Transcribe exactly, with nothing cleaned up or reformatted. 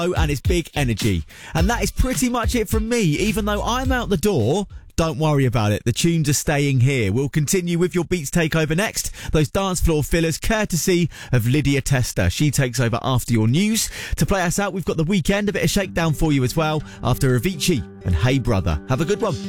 and it's big energy. And that is pretty much it from me. Even though I'm out the door, don't worry about it. The tunes are staying here. We'll continue with your Beats Takeover next. Those dance floor fillers, courtesy of Lydia Tester. She takes over after your news. To play us out, we've got The Weekend, a bit of shakedown for you as well, after Avicii and Hey Brother. Have a good one.